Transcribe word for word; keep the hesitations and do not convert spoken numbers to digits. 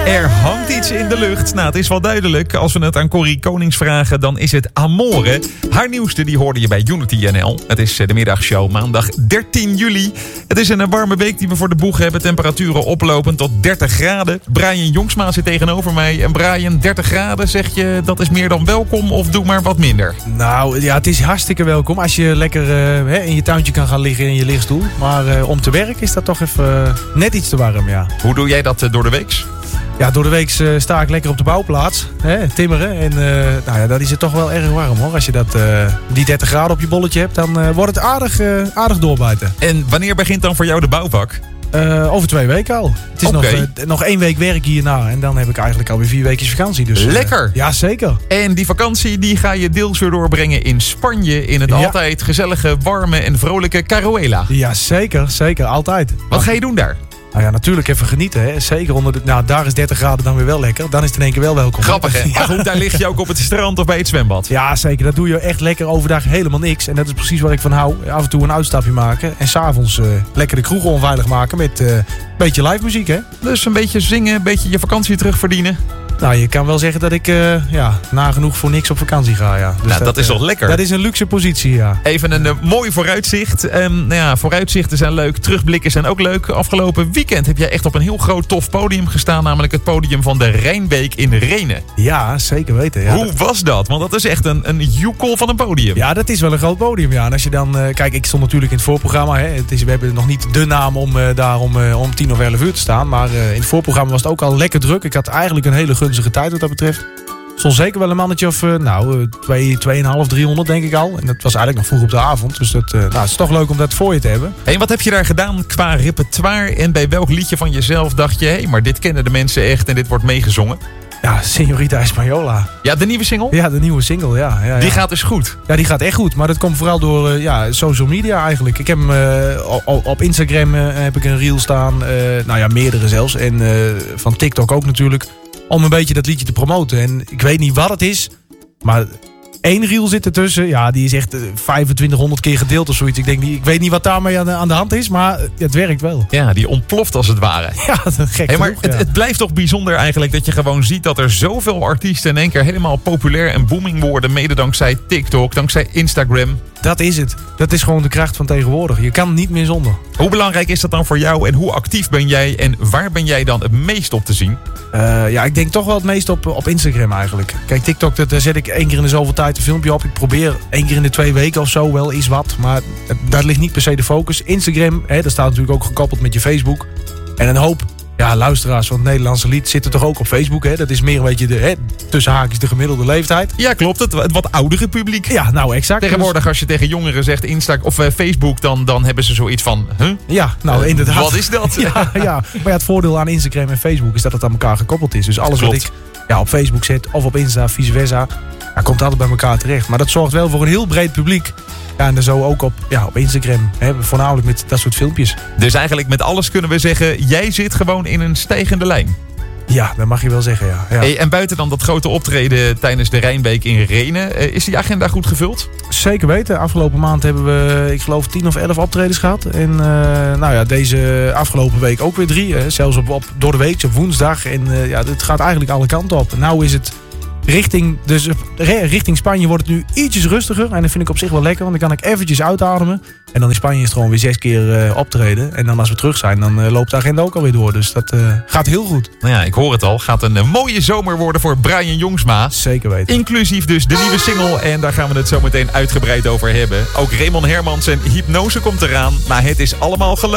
Er hangt iets in de lucht. Nou, het is wel duidelijk. Als we het aan Corrie Konings vragen, dan is het Amore. Haar nieuwste, die hoorde je bij Unity N L. Het is de middagshow maandag dertien juli. Het is een warme week die we voor de boeg hebben. Temperaturen oplopend tot dertig graden. Brian Jongsma zit tegenover mij. En Brian, dertig graden, zeg je dat is meer dan welkom of doe maar wat minder? Nou ja, het is hartstikke welkom als je lekker uh, hè, in je tuintje kan gaan liggen in je lichtstoel. Maar uh, om te werken is dat toch even uh, net iets te warm, ja. Hoe doe jij dat uh, door de weeks? Ja, door de week uh, sta ik lekker op de bouwplaats, hè, timmeren. En uh, nou ja, dat is het toch wel erg warm hoor. Als je dat, uh, die dertig graden op je bolletje hebt, dan uh, wordt het aardig, uh, aardig doorbijten. En wanneer begint dan voor jou de bouwvak? Uh, over twee weken al. Het is okay. nog, uh, nog één week werk hierna en dan heb ik eigenlijk alweer vier weken vakantie. Dus, uh, lekker! Ja, zeker. En die vakantie die ga je deels weer doorbrengen in Spanje. In het ja. altijd gezellige, warme en vrolijke Caruela. Ja, zeker. Zeker. Altijd. Wat ga je doen daar? Nou ja, natuurlijk even genieten. Hè. Zeker onder de... Nou, daar is dertig graden dan weer wel lekker. Dan is het in één keer wel welkom. Grappig, hè? Ja. Maar goed, daar lig je ook op het strand of bij het zwembad. Ja, zeker. Dat doe je echt lekker overdag helemaal niks. En dat is precies waar ik van hou. Af en toe een uitstapje maken. En s'avonds uh, lekker de kroeg onveilig maken met een uh, beetje live muziek, hè? Dus een beetje zingen, een beetje je vakantie terugverdienen. Nou, je kan wel zeggen dat ik uh, ja, nagenoeg voor niks op vakantie ga, ja. Dus nou, dat, dat is uh, toch lekker? Dat is een luxe positie, ja. Even een uh, mooi vooruitzicht. Um, nou ja, vooruitzichten zijn leuk, terugblikken zijn ook leuk. Afgelopen weekend heb jij echt op een heel groot tof podium gestaan. Namelijk het podium van de Rijnbeek in Renen. Ja, zeker weten. Ja. Hoe was dat? Want dat is echt een, een joekel van een podium. Ja, dat is wel een groot podium, ja. En als je dan... Uh, kijk, ik stond natuurlijk in het voorprogramma, hè. Het is, we hebben nog niet de naam om uh, daar om, uh, om tien of elf uur te staan. Maar uh, in het voorprogramma was het ook al lekker druk. Ik had eigenlijk een hele gunstige tijd wat dat betreft. Stond zeker wel een mannetje of uh, nou, twee, tweeënhalf, driehonderd denk ik al. En dat was eigenlijk nog vroeg op de avond. Dus dat, uh, nou, het is toch leuk om dat voor je te hebben. En wat heb je daar gedaan qua repertoire? En bij welk liedje van jezelf dacht je... hé, hey, maar dit kennen de mensen echt en dit wordt meegezongen? Ja, Señorita Española. Ja, de nieuwe single? Ja, de nieuwe single, ja. ja, ja. Die gaat dus goed? Ja, die gaat echt goed. Maar dat komt vooral door uh, ja, social media eigenlijk. Ik heb hem uh, op, op Instagram uh, heb ik een reel staan. Uh, nou ja, meerdere zelfs. En uh, van TikTok ook natuurlijk. Om een beetje dat liedje te promoten. En ik weet niet wat het is. Maar één reel zit ertussen. Ja, die is echt vijfentwintighonderd keer gedeeld of zoiets. Ik denk niet, ik weet niet wat daarmee aan de, aan de hand is. Maar het werkt wel. Ja, die ontploft als het ware. Ja, dat is gek. Hey, maar genoeg, het, ja. het blijft toch bijzonder eigenlijk dat je gewoon ziet dat er zoveel artiesten in één keer helemaal populair en booming worden. Mede dankzij TikTok, dankzij Instagram. Dat is het. Dat is gewoon de kracht van tegenwoordig. Je kan niet meer zonder. Hoe belangrijk is dat dan voor jou en hoe actief ben jij en waar ben jij dan het meest op te zien? Uh, ja, ik denk toch wel het meest op, op Instagram eigenlijk. Kijk, TikTok, dat, daar zet ik één keer in de zoveel tijd een filmpje op. Ik probeer één keer in de twee weken of zo wel iets wat. Maar daar ligt niet per se de focus. Instagram, hè, dat staat natuurlijk ook gekoppeld met je Facebook. En een hoop ja, luisteraars van het Nederlandse lied zitten toch ook op Facebook. Hè? Dat is meer een beetje de, hè, tussen haakjes de gemiddelde leeftijd. Ja, klopt. Het, het wat oudere publiek. Ja, nou exact. Tegenwoordig als je tegen jongeren zegt Insta of uh, Facebook, dan, dan hebben ze zoiets van... Huh? Ja, nou uh, inderdaad. Wat is dat? ja, ja, maar ja, het voordeel aan Instagram en Facebook is dat het aan elkaar gekoppeld is. Dus alles klopt. Wat ik ja, op Facebook zet of op Insta, vice versa, ja, komt altijd bij elkaar terecht. Maar dat zorgt wel voor een heel breed publiek. Ja, en dan zo ook op, ja, op Instagram. Hè, voornamelijk met dat soort filmpjes. Dus eigenlijk met alles kunnen we zeggen, jij zit gewoon in een stijgende lijn. Ja, dat mag je wel zeggen, ja. ja. Hey, en buiten dan dat grote optreden tijdens de Rijnbeek in Renen, is die agenda goed gevuld? Zeker weten. Afgelopen maand hebben we, ik geloof, tien of elf optredens gehad. En uh, nou ja, deze afgelopen week ook weer drie. Hè. Zelfs op, op, door de week, op woensdag. En uh, ja, het gaat eigenlijk alle kanten op. Nou is het... Richting, dus richting Spanje wordt het nu ietsjes rustiger. En dat vind ik op zich wel lekker. Want dan kan ik eventjes uitademen. En dan in Spanje is het gewoon weer zes keer uh, optreden. En dan als we terug zijn, dan uh, loopt de agenda ook alweer door. Dus dat uh, gaat heel goed. Nou ja, ik hoor het al. Gaat een uh, mooie zomer worden voor Brian Jongsma. Zeker weten. Inclusief dus de nieuwe single. En daar gaan we het zo meteen uitgebreid over hebben. Ook Raymond Hermans en Hypnose komt eraan. Maar het is allemaal geloofd.